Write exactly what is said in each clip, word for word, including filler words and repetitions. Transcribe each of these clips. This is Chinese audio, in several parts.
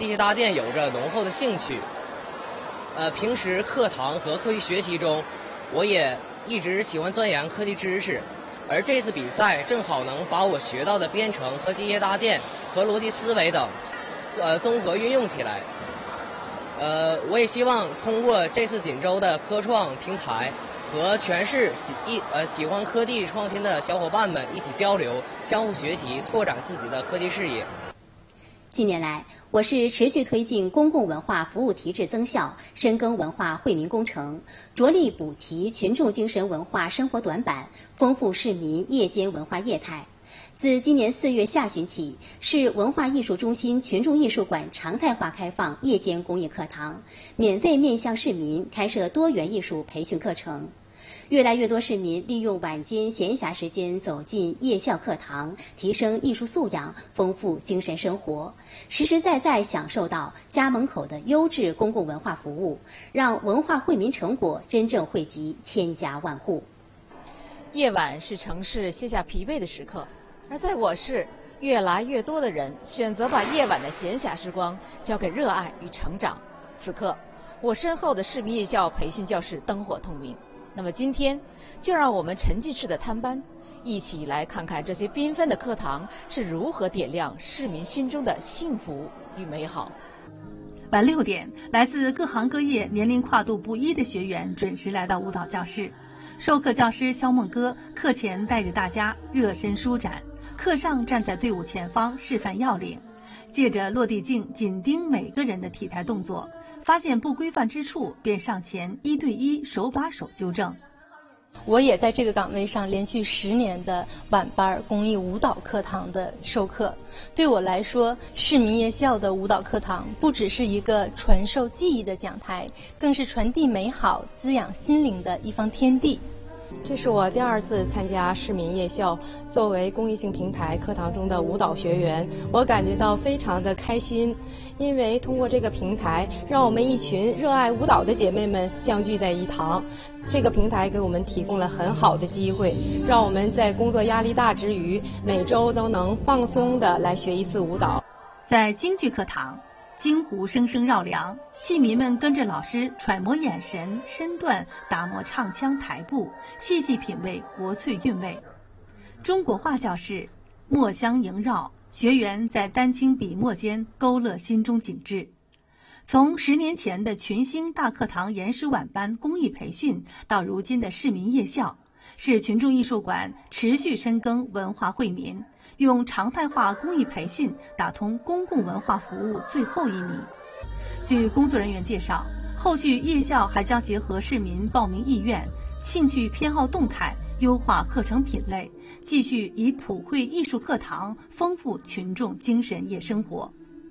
机械搭建有着浓厚的兴趣。呃，平时课堂和课余学习中，我也一直喜欢钻研科技知识，而这次比赛正好能把我学到的编程和机械搭建和逻辑思维等，呃，综合运用起来。呃，我也希望通过这次锦州的科创平台，和全市喜一呃喜欢科技创新的小伙伴们一起交流，相互学习，拓展自己的科技视野。 近年来，我市持续推进公共文化服务提质增效，深耕文化惠民工程，着力补齐群众精神文化生活短板，丰富市民夜间文化业态。自今年四月下旬起，市文化艺术中心群众艺术馆常态化开放夜间公益课堂，免费面向市民开设多元艺术培训课程。越来越多市民利用晚间闲暇时间走进夜校课堂，提升艺术素养，丰富精神生活，实实在在享受到家门口的优质公共文化服务，让文化惠民成果真正惠及千家万户。 夜晚是城市卸下疲惫的时刻，而在我市，越来越多的人选择把夜晚的闲暇时光交给热爱与成长。此刻，我身后的市民夜校培训教室灯火通明。那么今天，就让我们沉浸式的探班，一起来看看这些缤纷的课堂是如何点亮市民心中的幸福与美好。 晚六点，来自各行各业、年龄跨度不一的学员准时来到舞蹈教室。授课教师肖梦歌课前带着大家热身舒展，课上站在队伍前方示范要领，借着落地镜紧盯每个人的体态动作，发现不规范之处，便上前一对一手把手纠正。 我也在这个岗位上连续十年的晚班公益舞蹈课堂的授课。对我来说，市民夜校的舞蹈课堂不只是一个传授技艺的讲台，更是传递美好、滋养心灵的一方天地。 这是我第二次参加市民夜校作为公益性平台课堂中的舞蹈学员，我感觉到非常的开心，因为通过这个平台，让我们一群热爱舞蹈的姐妹们相聚在一堂。这个平台给我们提供了很好的机会，让我们在工作压力大之余，每周都能放松的来学一次舞蹈。 在京剧课堂，京胡声声绕梁，戏迷们跟着老师揣摩眼神、身段，打磨唱腔台步，细细品味国粹韵味。中国画教室，墨香萦绕，学员在丹青笔墨间勾勒心中景致。从十年前的群星大课堂延时晚班公益培训，到如今的市民夜校，市群众艺术馆持续深耕文化惠民，用常态化公益培训打通公共文化服务最后一米。据工作人员介绍，后续夜校还将结合市民报名意愿、兴趣偏好动态，优化课程品类，继续以普惠艺术课堂丰富群众精神夜生活。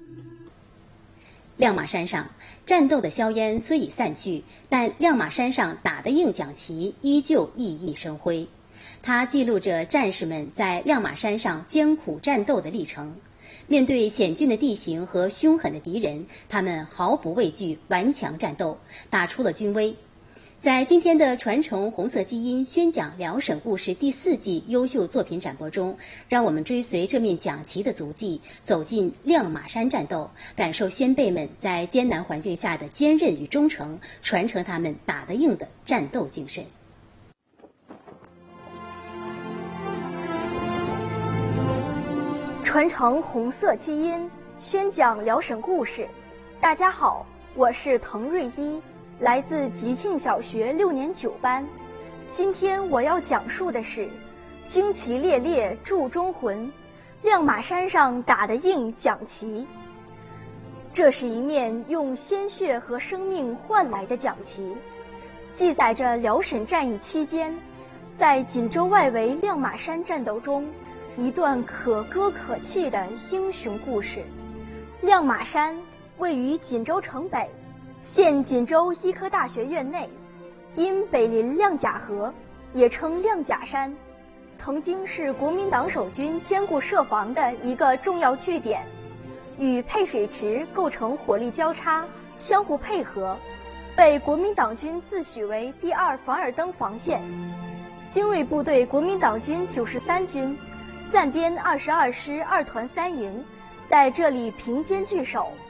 亮马山上，战斗的硝烟虽已散去，但亮马山上打得硬讲旗依旧熠熠生辉。它记录着战士们在亮马山上艰苦战斗的历程。面对险峻的地形和凶狠的敌人，他们毫不畏惧，顽强战斗，打出了军威。在今天的传承红色基因宣讲辽沈故事第四季优秀作品展播中，让我们追随这面讲旗的足迹，走进亮马山战斗，感受先辈们在艰难环境下的坚韧与忠诚，传承他们打得硬的战斗精神。 传承红色基因宣讲辽沈故事。大家好，我是滕瑞一，来自吉庆小学六年九班。今天我要讲述的是旌旗猎猎铸忠魂，亮马山上打得硬讲旗。这是一面用鲜血和生命换来的讲旗，记载着辽沈战役期间在锦州外围亮马山战斗中一段可歌可泣的英雄故事。亮马山位于锦州城北，现锦州医科大学院内，因北临亮甲河，也称亮甲山，曾经是国民党守军坚固设防的一个重要据点，与配水池构成火力交叉，相互配合，被国民党军自诩为第二凡尔登防线。精锐部队国民党军九十三军暂编二十二师二团三营，在这里平坚据守，